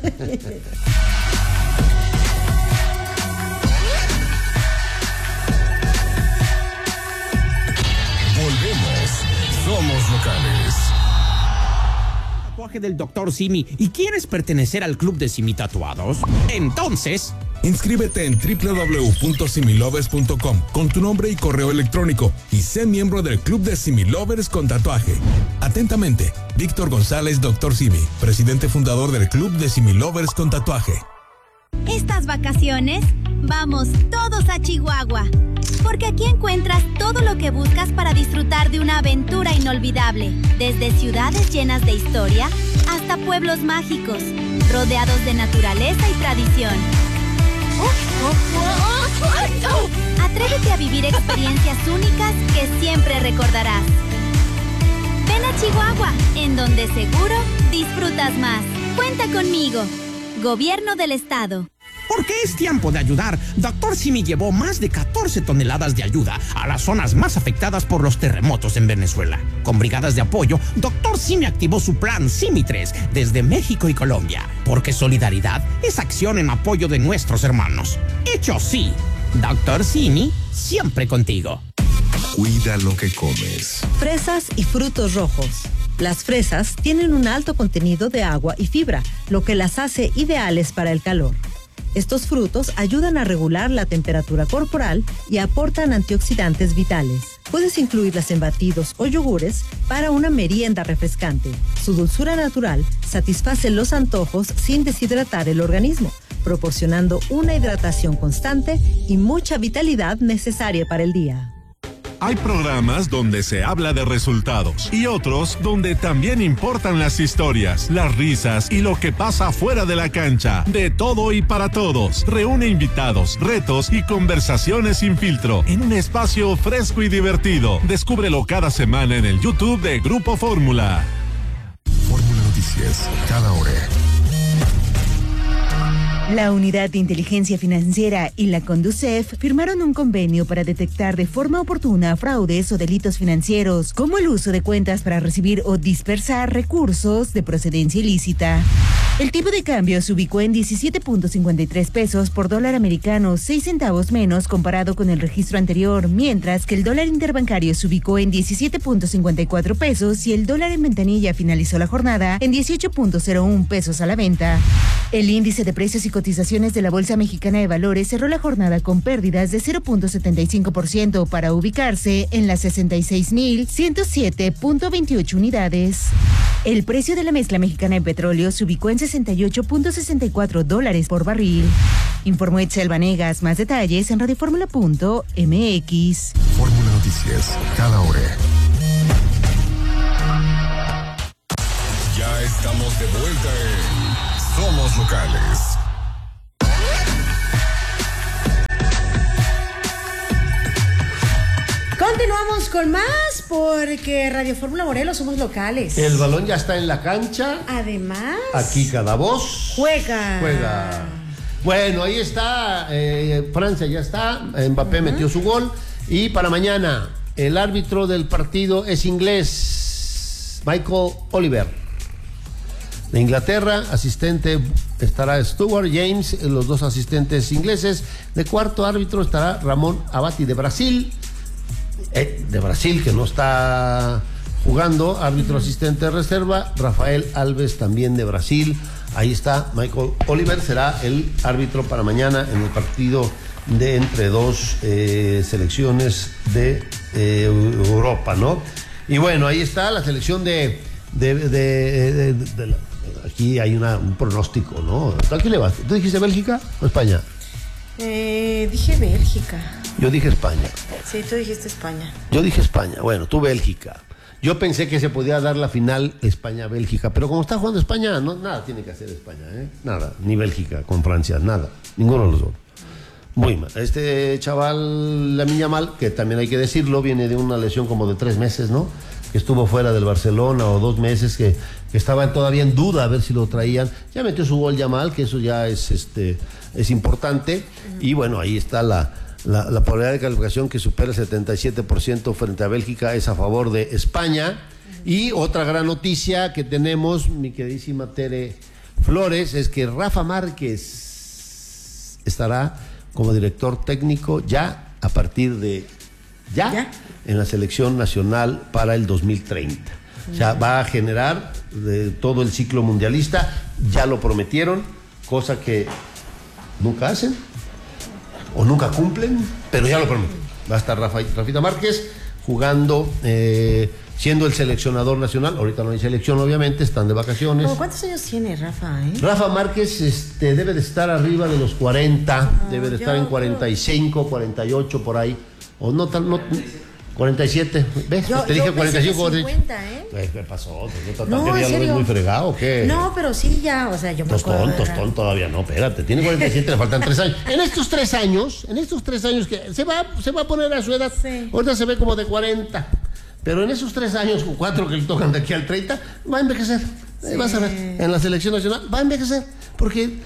Volvemos. Somos locales. Tatuaje del doctor Simi y quieres pertenecer al club de Simi Tatuados, entonces inscríbete en doble u doble u doble u punto similovers punto com con tu nombre y correo electrónico y sé miembro del club de Similovers con tatuaje. Atentamente, Víctor González, doctor Simi, presidente fundador del club de Similovers con tatuaje. Estas vacaciones, vamos todos a Chihuahua, porque aquí encuentras todo lo que buscas para disfrutar de una aventura inolvidable, desde ciudades llenas de historia hasta pueblos mágicos, rodeados de naturaleza y tradición. Atrévete a vivir experiencias únicas que siempre recordarás. Ven a Chihuahua, en donde seguro disfrutas más. Cuenta conmigo. Gobierno del Estado. Porque es tiempo de ayudar, doctor Simi llevó más de catorce toneladas de ayuda a las zonas más afectadas por los terremotos en Venezuela. Con brigadas de apoyo, doctor Simi activó su plan Simi tres desde México y Colombia. Porque solidaridad es acción en apoyo de nuestros hermanos. Hecho sí, doctor Simi, siempre contigo. Cuida lo que comes. Fresas y frutos rojos. Las fresas tienen un alto contenido de agua y fibra, lo que las hace ideales para el calor. Estos frutos ayudan a regular la temperatura corporal y aportan antioxidantes vitales. Puedes incluirlas en batidos o yogures para una merienda refrescante. Su dulzura natural satisface los antojos sin deshidratar el organismo, proporcionando una hidratación constante y mucha vitalidad necesaria para el día. Hay programas donde se habla de resultados y otros donde también importan las historias, las risas y lo que pasa fuera de la cancha. De todo y para todos. Reúne invitados, retos y conversaciones sin filtro en un espacio fresco y divertido. Descúbrelo cada semana en el YouTube de Grupo Fórmula. Fórmula Noticias, cada hora. La Unidad de Inteligencia Financiera y la Conducef firmaron un convenio para detectar de forma oportuna fraudes o delitos financieros, como el uso de cuentas para recibir o dispersar recursos de procedencia ilícita. El tipo de cambio se ubicó en diecisiete punto cincuenta y tres pesos por dólar americano, seis centavos menos comparado con el registro anterior, mientras que el dólar interbancario se ubicó en diecisiete punto cincuenta y cuatro pesos y el dólar en ventanilla finalizó la jornada en dieciocho punto cero uno pesos a la venta. El índice de precios y cotizaciones de la Bolsa Mexicana de Valores cerró la jornada con pérdidas de cero punto setenta y cinco por ciento para ubicarse en las sesenta y seis mil ciento siete punto veintiocho unidades. El precio de la mezcla mexicana de petróleo se ubicó en sesenta y ocho punto sesenta y cuatro dólares por barril. Informó Etzel Vanegas. Más detalles en radioformula punto m x. Fórmula Noticias, cada hora. Ya estamos de vuelta en Somos Locales. Continuamos con más porque Radio Fórmula Morelos somos locales. El balón ya está en la cancha. Además, aquí cada voz juega. Juega. Bueno, ahí está. Eh, Francia ya está. Mbappé uh-huh. metió su gol. Y para mañana, el árbitro del partido es inglés, Michael Oliver. De Inglaterra, asistente estará Stuart James, los dos asistentes ingleses. De cuarto árbitro estará Ramón Abati de Brasil. Eh, de Brasil, que no está jugando, árbitro uh-huh. asistente de reserva, Rafael Alves también de Brasil. Ahí está, Michael Oliver será el árbitro para mañana en el partido de entre dos eh, selecciones de eh, Europa, ¿no? Y bueno, ahí está la selección de, de, de, de, de, de la, aquí hay una, un pronóstico, ¿no? ¿A quién le vas? ¿Tú dijiste Bélgica o España? Eh, dije Bélgica. Yo dije España. Sí, tú dijiste España. Yo dije España. Bueno, tú Bélgica. Yo pensé que se podía dar la final España-Bélgica, pero como está jugando España, no, nada tiene que hacer España, ¿eh? Nada. Ni Bélgica con Francia, nada. Ninguno de los dos. Muy mal. Este chaval, Lamine Yamal, que también hay que decirlo, viene de una lesión como de tres meses, ¿no? Que estuvo fuera del Barcelona o dos meses, que, que estaba todavía en duda a ver si lo traían. Ya metió su gol Yamal, que eso ya es, este, es importante. Y bueno, ahí está la... La, la probabilidad de calificación que supera el setenta y siete por ciento frente a Bélgica es a favor de España. Y otra gran noticia que tenemos, mi queridísima Tere Flores, es que Rafa Márquez estará como director técnico ya a partir de ya, ¿Ya? en la selección nacional para el dos mil treinta. O sea, va a generar de todo el ciclo mundialista, ya lo prometieron, cosa que nunca hacen o nunca cumplen, pero ya lo prometen. Va a estar Rafa, Rafita Márquez jugando, eh, siendo el seleccionador nacional. Ahorita no hay selección, obviamente, están de vacaciones. ¿Cuántos años tiene Rafa? Eh? Rafa Márquez este, debe de estar arriba de los cuarenta, no, debe de estar en cuarenta y cinco, cuarenta y ocho por ahí, o no tan... No, cuarenta y siete, ¿ves? Yo, te dije cuarenta y cinco, cincuenta, ¿eh? ¿Qué pasó? No, ¿Ya ¿en lo ves muy fregado o qué? No, pero sí ya, o sea, yo me Tostón, acuerdo. tostón todavía no, espérate, tiene cuarenta y siete, le faltan tres años. En estos tres años, en estos tres años que se va, se va a poner a su edad, sí. Ahorita se ve como de cuarenta, pero en esos tres años, con cuatro que le tocan de aquí al treinta, va a envejecer. Sí. Vas a ver, en la selección nacional va a envejecer, porque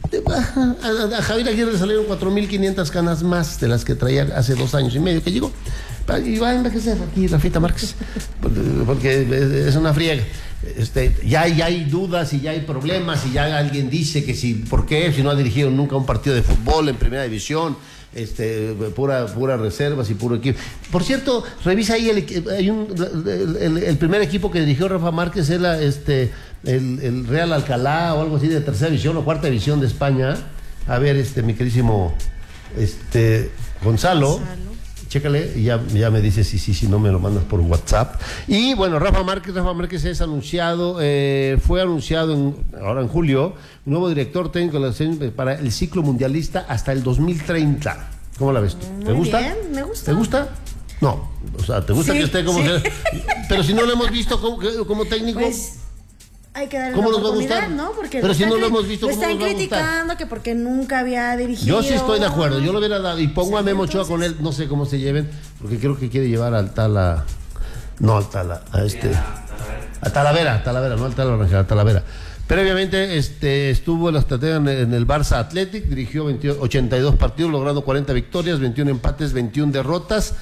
a, a Javier Aguirre le salieron cuatro mil quinientas canas más de las que traía hace dos años y medio que llegó. Y va a envejecer aquí Rafita Márquez, porque es una friega. Este, ya, ya hay dudas y ya hay problemas y ya alguien dice que si, ¿por qué? Si no ha dirigido nunca un partido de fútbol en primera división, este, pura, pura reservas y puro equipo. Por cierto, revisa ahí el, hay un, el, el primer equipo que dirigió Rafa Márquez era este, el, el Real Alcalá o algo así de tercera división o cuarta división de España. A ver, este, mi queridísimo este, Gonzalo. Gonzalo. Chécale y ya, ya me dices si sí, si no me lo mandas por WhatsApp. Y bueno, Rafa Márquez, Rafa Márquez es anunciado, eh, fue anunciado en, ahora en julio, nuevo director técnico para el ciclo mundialista hasta el dos mil treinta. ¿Cómo la ves tú? ¿Te Muy gusta? Bien, me gusta. ¿Te gusta? No, o sea, ¿te gusta sí, que esté como... Sí. Que, pero si no lo hemos visto como, como técnico... Pues, hay que darle ¿cómo la nos va a oportunidad, gustar? ¿no? Porque pero si no lo hemos lo visto, ¿cómo están nos va a gustar? criticando que porque nunca había dirigido. Yo sí estoy de acuerdo, yo lo hubiera dado y pongo sí, a Memo Ochoa con él, no sé cómo se lleven, porque creo que quiere llevar al Tala, no al Tala, a este, a Talavera, Talavera, no al Tala Orange, a Talavera. Previamente este, estuvo en la estratega en, en el Barça Athletic, dirigió veinte, ochenta y dos partidos, logrando cuarenta victorias, veintiuno empates, veintiuna derrotas,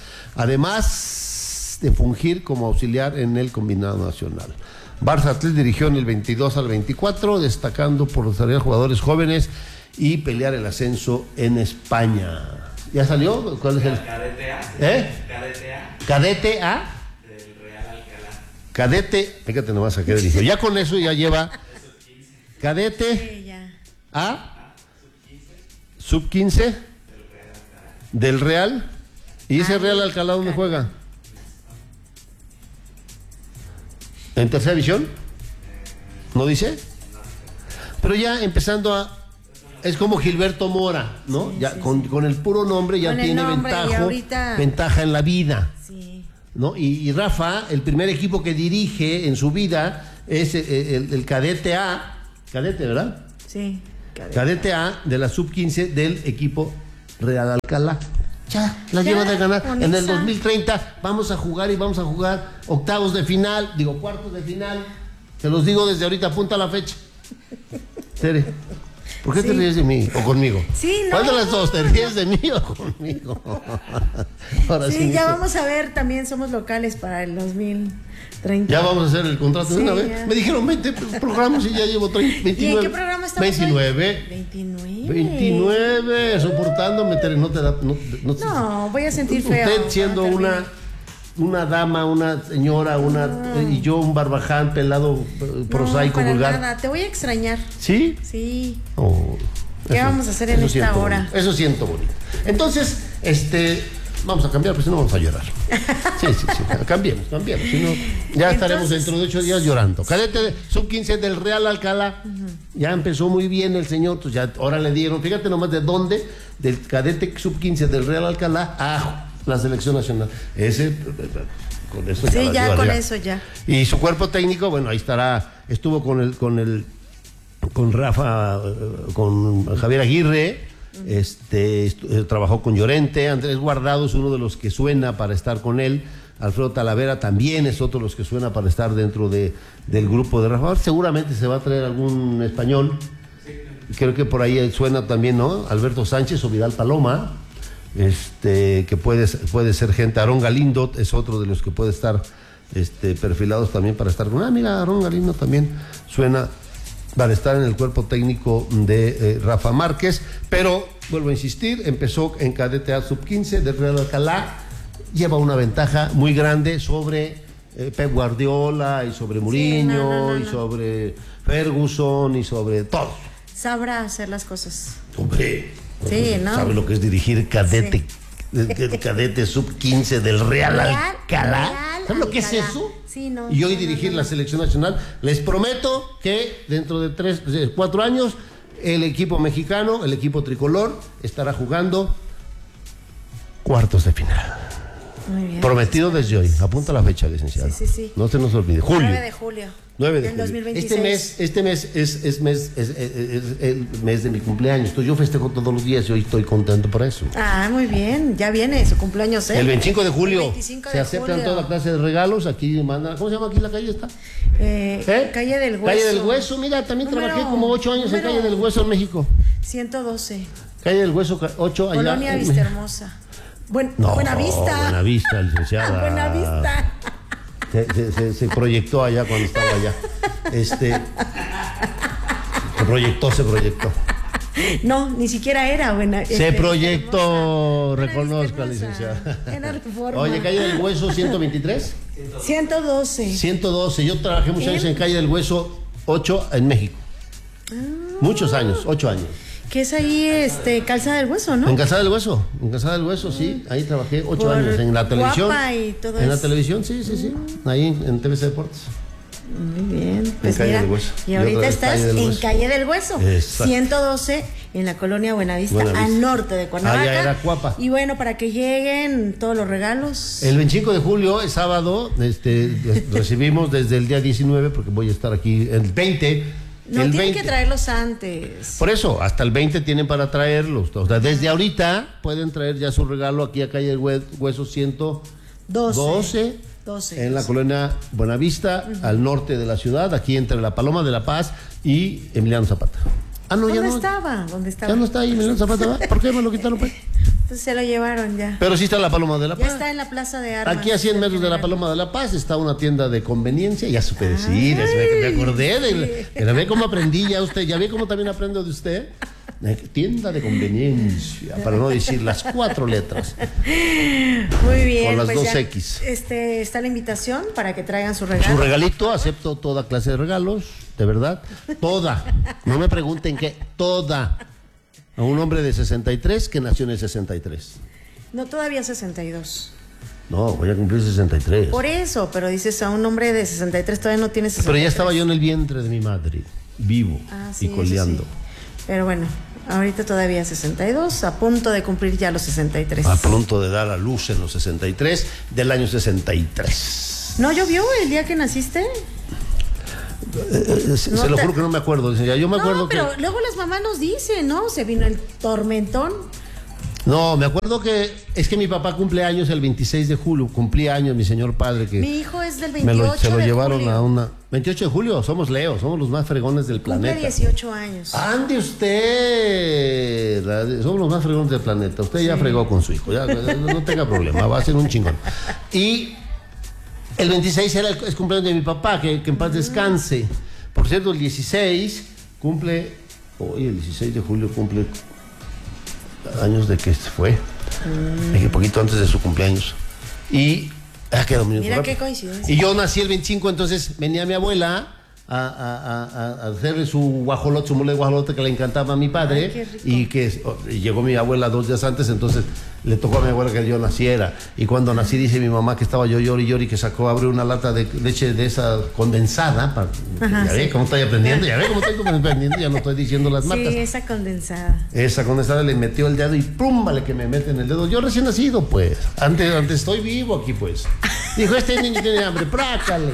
además de fungir como auxiliar en el combinado nacional. Barça Athletic dirigió en el veintidós al veinticuatro, destacando por desarrollar jugadores jóvenes y pelear el ascenso en España. ¿Ya salió? ¿Cuál es el? Cadete A. ¿Eh? Cadete A. Cadete A. Del Real Alcalá. Cadete, fíjate nomás a qué dirigió. Ya con eso ya lleva Cadete sí, ya. A. Sub quince. Del Real. ¿Y ese Real Alcalá dónde juega? ¿En tercera división? ¿No dice? Pero ya empezando a... Es como Gilberto Mora, ¿no? Sí, ya sí, con, sí. con el puro nombre ya con tiene nombre, ventaja, ahorita... ventaja en la vida. Sí. ¿No? Y, y Rafa, el primer equipo que dirige en su vida es el, el, el Cadete A. Cadete, ¿verdad? Sí. Cadete, cadete A de la sub quince del equipo Real Alcalá. Ya, la lleva de ganar. En el dos mil treinta vamos a jugar y vamos a jugar octavos de final, digo cuartos de final. Te los digo desde ahorita, apunta la fecha. Tere, ¿por qué sí. te ríes de mí o conmigo? Sí, no. ¿Cuál de las dos? ¿Te ríes de mí o conmigo? Ahora sí, sí ya dice. Vamos a ver, también somos locales para el dos mil treinta. Ya vamos a hacer el contrato sí, de una vez. Ya. Me dijeron veinte programas y ya llevo treinta, veintinueve. ¿Y en qué programa estamos veintinueve. Hoy? veintinueve. veintinueve, soportándome, Tere, no te da... No, no, no voy a sentir usted feo. Usted siendo una... una dama, una señora, una ah. y yo un barbaján pelado prosaico no, vulgar. Nada, te voy a extrañar. ¿Sí? Sí. Oh, ¿Qué eso, vamos a hacer en esta hora? Bonito. Eso siento bonito. Entonces, este, vamos a cambiar, pues si no vamos a llorar. Sí, sí, sí. Cambiemos, cambiemos. Si no, ya Entonces, estaremos dentro de ocho días llorando. Cadete sub quince del Real Alcalá. Uh-huh. Ya empezó muy bien el señor, pues ya ahora le dieron, fíjate nomás de dónde, del cadete sub quince del Real Alcalá a la selección nacional. Ese, con eso sí, ya, ya con ya. eso ya. Y su cuerpo técnico, bueno, ahí estará, estuvo con el, con el, con Rafa, con Javier Aguirre, uh-huh. este, estu- trabajó con Llorente, Andrés Guardado es uno de los que suena para estar con él, Alfredo Talavera también es otro de los que suena para estar dentro de, del grupo de Rafa. Seguramente se va a traer algún español, creo que por ahí suena también, ¿no? Alberto Sánchez o Vidal Paloma. Este, que puede, puede ser gente. Aarón Galindo es otro de los que puede estar este, perfilados también para estar con... Ah, mira, Aaron Galindo también suena para estar en el cuerpo técnico de eh, Rafa Márquez, pero vuelvo a insistir, empezó en cadete A sub quince del Real Alcalá, lleva una ventaja muy grande sobre eh, Pep Guardiola y sobre Mourinho, sí, no, no, no, no. y sobre Ferguson y sobre todo. Sabrá hacer las cosas. Hombre, sí, ¿no? ¿Sabe lo que es dirigir cadete, sí. cadete sub quince del Real, Real Alcalá? ¿Sabe lo que es eso? Sí, no, y hoy no, dirigir no, no. la selección nacional. Les prometo que dentro de tres, cuatro años el equipo mexicano, el equipo tricolor, estará jugando cuartos de final. Muy bien. Prometido desde hoy. Apunta la fecha, licenciado. Sí, sí, sí. No se nos olvide. Julio. nueve de julio. nueve de del julio. dos mil veintiséis. Este mes, este mes es, es, mes, es, es, es el mes de mi cumpleaños. Entonces yo festejo todos los días y hoy estoy contento por eso. Ah, muy bien. Ya viene su cumpleaños, ¿eh? El veinticinco de julio. El veinticinco de se aceptan julio. toda clase de regalos. Aquí mandan. ¿Cómo se llama aquí la calle esta? Eh, ¿Eh? Calle del Hueso. Calle del Hueso. Mira, también número, trabajé como ocho años en Calle del Hueso en México. ciento doce. Calle del Hueso, ocho allá. Colonia en... Vista Hermosa. Buen, no, Buena Vista. Buena Vista, licenciada. Buena Vista. Se, se, se, se proyectó allá cuando estaba allá. Este. Se proyectó, se proyectó. No, ni siquiera era buena. Se este, proyectó, reconozca, licenciada. Era Reforma. Oye, Calle del Hueso, ciento veintitrés. ciento doce. ciento doce. Yo trabajé muchos años en Calle del Hueso, ocho en México. Ah. Muchos años, ocho años. Que es ahí, este, Calzada del Hueso, ¿no? En Calzada del Hueso, en Calzada del Hueso, sí. Ahí trabajé ocho Por años en la televisión. Guapa y todo en eso. la televisión, sí, sí, sí. Ahí en T V C Deportes. Muy bien. Pues en Calle mira, del Hueso. Y ahorita y estás Calle en Calle del Hueso. Exacto. ciento doce en la colonia Buenavista, Buenavista. al norte de Cuernavaca. Allá era Cuapa. Y bueno, para que lleguen todos los regalos. El veinticinco de julio, es sábado, este, recibimos desde el día diecinueve, porque voy a estar aquí el veinte. No, el tienen veinte. que traerlos antes. Por eso, hasta el veinte tienen para traerlos. O sea, desde ahorita pueden traer ya su regalo aquí a Calle del Hueso ciento doce, doce en la colonia Buenavista, uh-huh. al norte de la ciudad, aquí entre la Paloma de la Paz y Emiliano Zapata. Ah, no, ¿Dónde ya no. estaba? ¿Dónde estaba? Ya no está ahí Emiliano Zapata, ¿va? ¿Por qué me lo quitaron, pues? Entonces se lo llevaron ya. Pero sí está en la Paloma de la Paz. Ya está en la Plaza de Armas. Aquí a cien metros de la Paloma de la Paz está una tienda de conveniencia. Ya supe decir, me, me acordé de... Ya ve cómo aprendí ya usted, ya ve cómo también aprendo de usted. Tienda de conveniencia, para no decir las cuatro letras. Muy bien. Con las pues dos ya, X. Este, está la invitación para que traigan su regalo. Su regalito, acepto toda clase de regalos, de verdad. Toda. No me pregunten qué, toda. A un hombre de sesenta y tres que nació en el sesenta y tres. No, todavía sesenta y dos. No, voy a cumplir sesenta y tres. Por eso, pero dices a un hombre de sesenta y tres todavía no tiene sesenta y tres. Pero ya estaba yo en el vientre de mi madre, vivo ah, sí, y coleando. Sí. Pero bueno, ahorita todavía sesenta y dos, a punto de cumplir ya los sesenta y tres. A punto de dar a luz en los sesenta y tres del año sesenta y tres. ¿No llovió el día que naciste? Eh, eh, se, no se lo te... juro que no me acuerdo. Yo me acuerdo no, pero que... luego las mamás nos dicen, ¿no? Se vino el tormentón. No, me acuerdo que es que mi papá cumple años el veintiséis de julio, cumplía años mi señor padre que... Mi hijo es del veintiocho me lo, se lo de llevaron julio. a una... veintiocho de julio, somos Leo, somos los más fregones del Cumple planeta. dieciocho años. Ande usted, somos los más fregones del planeta, usted sí. ya fregó con su hijo, ya, no tenga problema, va a ser un chingón. Y el veintiséis era el, es cumpleaños de mi papá, que, que en paz descanse. Por cierto, el dieciséis cumple, hoy el dieciséis de julio cumple años de que fue, mm. un poquito antes de su cumpleaños. Y, ah, quedó muy Mira qué coincidencia. Y yo nací el veinticinco, entonces venía mi abuela a, a, a, a hacerle su guajolote, su mole de guajolote que le encantaba a mi padre. Ay, y que oh, y llegó mi abuela dos días antes, entonces le tocó a mi abuela que yo naciera. Y cuando nací dice mi mamá que estaba yo llori llori que sacó, abrió una lata de leche de esa condensada. Para, Ajá, ya sí. ve cómo estoy aprendiendo, ya ve cómo estoy aprendiendo, ya no estoy diciendo las marcas. Sí, esa condensada. Esa condensada le metió el dedo y ¡pum! Vale que me mete en el dedo. Yo recién nacido, pues. Antes, antes estoy vivo aquí, pues. Dijo, este niño tiene hambre, prácale.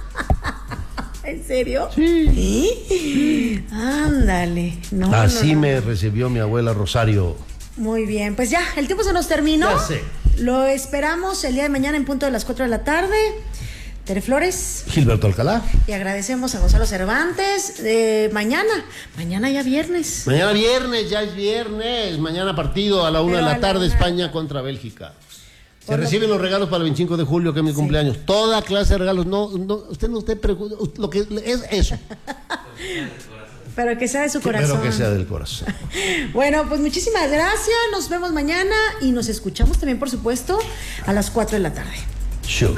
¿En serio? Sí. ¿Sí? Ándale. No, Así no, no. me recibió mi abuela Rosario. Muy bien, pues ya, el tiempo se nos terminó. Ya sé. Lo esperamos el día de mañana en punto de las cuatro de la tarde. Tere Flores. Gilberto Alcalá. Y agradecemos a Gonzalo Cervantes. Eh, mañana, mañana ya viernes. Mañana viernes, ya es viernes. Mañana partido a la una Pero de la tarde, una... España contra Bélgica. Se reciben los regalos para el veinticinco de julio, que es mi sí. cumpleaños. Toda clase de regalos. No, no, usted no usted pregunta, lo que es eso. Pero que sea de su corazón. Pero que sea del corazón. Bueno, pues muchísimas gracias. Nos vemos mañana y nos escuchamos también, por supuesto, a las cuatro de la tarde. Sure.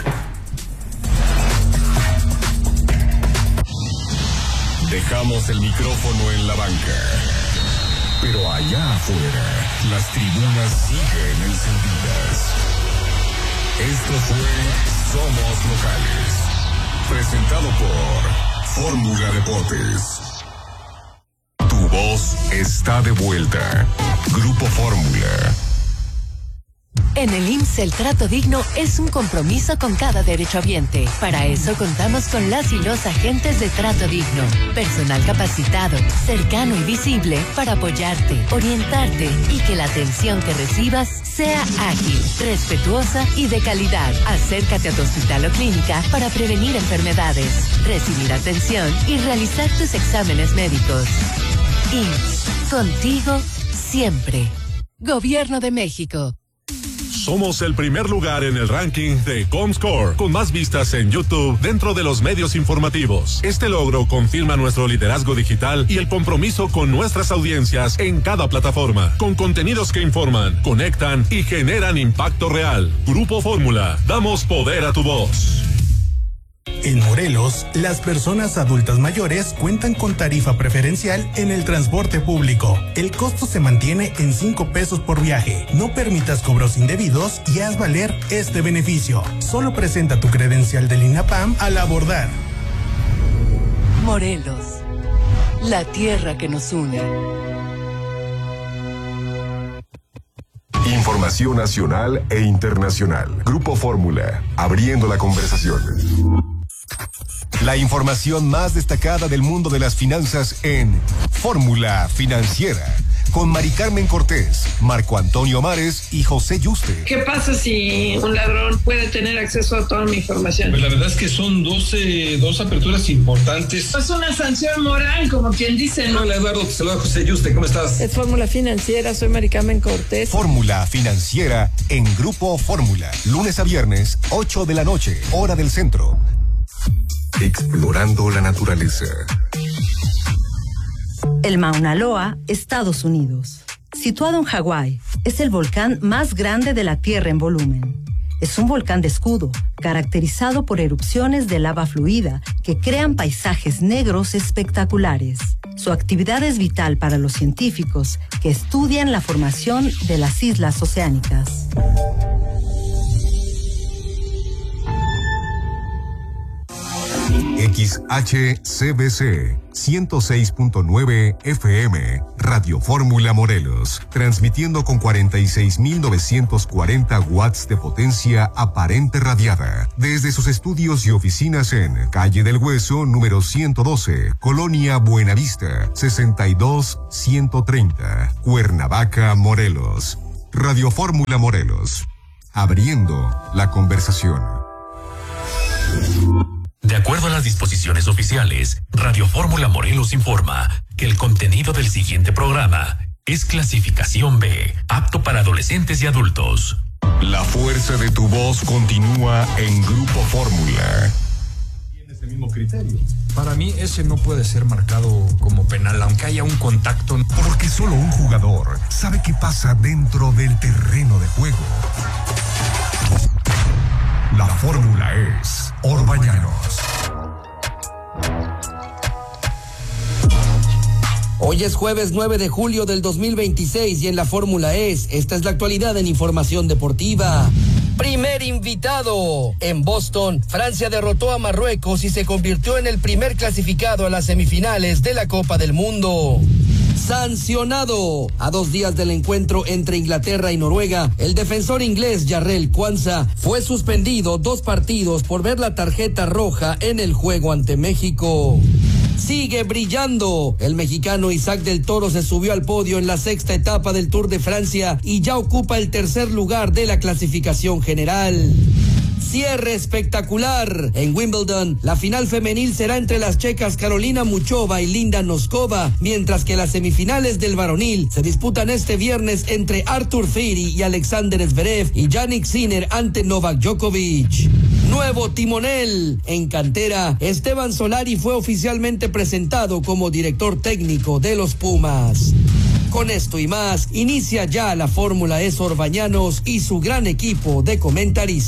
Dejamos el micrófono en la banca. Pero allá afuera, las tribunas siguen encendidas. Esto fue Somos Locales. Presentado por Fórmula Deportes. Tu voz está de vuelta. Grupo Fórmula. En el I M S S el trato digno es un compromiso con cada derechohabiente. Para eso contamos con las y los agentes de trato digno. Personal capacitado, cercano y visible para apoyarte, orientarte y que la atención que recibas sea ágil, respetuosa y de calidad. Acércate a tu hospital o clínica para prevenir enfermedades, recibir atención y realizar tus exámenes médicos. I M S S, contigo siempre. Gobierno de México. Somos el primer lugar en el ranking de Comscore, con más vistas en YouTube dentro de los medios informativos. Este logro confirma nuestro liderazgo digital y el compromiso con nuestras audiencias en cada plataforma, con contenidos que informan, conectan y generan impacto real. Grupo Fórmula, damos poder a tu voz. En Morelos, las personas adultas mayores cuentan con tarifa preferencial en el transporte público. El costo se mantiene en cinco pesos por viaje. No permitas cobros indebidos y haz valer este beneficio. Solo presenta tu credencial del INAPAM al abordar. Morelos, la tierra que nos une. Información nacional e internacional. Grupo Fórmula, abriendo la conversación. La información más destacada del mundo de las finanzas en Fórmula Financiera, con Mari Carmen Cortés, Marco Antonio Mares y José Yuste. ¿Qué pasa si un ladrón puede tener acceso a toda mi información? Pues la verdad es que son doce, dos aperturas importantes. Es una sanción moral, como quien dice, ¿no? Hola Eduardo, te saluda José Yuste, ¿cómo estás? Es Fórmula Financiera, soy Mari Carmen Cortés. Fórmula Financiera en Grupo Fórmula, lunes a viernes, ocho de la noche, hora del centro. Explorando la naturaleza. El Mauna Loa, Estados Unidos. Situado en Hawái, es el volcán más grande de la Tierra en volumen. Es un volcán de escudo, caracterizado por erupciones de lava fluida que crean paisajes negros espectaculares. Su actividad es vital para los científicos que estudian la formación de las islas oceánicas. X H C B C ciento seis punto nueve F M, Radio Fórmula Morelos, transmitiendo con cuarenta y seis mil novecientos cuarenta watts de potencia aparente radiada, desde sus estudios y oficinas en Calle del Hueso, número ciento doce, Colonia Buenavista, sesenta y dos ciento treinta, Cuernavaca, Morelos. Radio Fórmula Morelos, abriendo la conversación. De acuerdo a las disposiciones oficiales, Radio Fórmula Morelos informa que el contenido del siguiente programa es clasificación B, apto para adolescentes y adultos. La fuerza de tu voz continúa en Grupo Fórmula. Tienes el mismo criterio. Para mí ese no puede ser marcado como penal, aunque haya un contacto. Porque solo un jugador sabe qué pasa dentro del terreno de juego. La fórmula es Orbañanos. Hoy es jueves nueve de julio del dos mil veintiséis y en la fórmula es, esta es la actualidad en información deportiva. Primer invitado. En Boston, Francia derrotó a Marruecos y se convirtió en el primer clasificado a las semifinales de la Copa del Mundo. Sancionado. A dos días del encuentro entre Inglaterra y Noruega, el defensor inglés Jarrell Quansah fue suspendido dos partidos por ver la tarjeta roja en el juego ante México. Sigue brillando. El mexicano Isaac del Toro se subió al podio en la sexta etapa del Tour de Francia y ya ocupa el tercer lugar de la clasificación general. Cierre espectacular. En Wimbledon, la final femenil será entre las checas Carolina Muchova y Linda Noskova, mientras que las semifinales del varonil se disputan este viernes entre Artur Firi y Alexander Zverev y Jannik Sinner ante Novak Djokovic. Nuevo timonel. En cantera, Esteban Solari fue oficialmente presentado como director técnico de los Pumas. Con esto y más, inicia ya la Fórmula E Sor Bañanos y su gran equipo de comentaristas.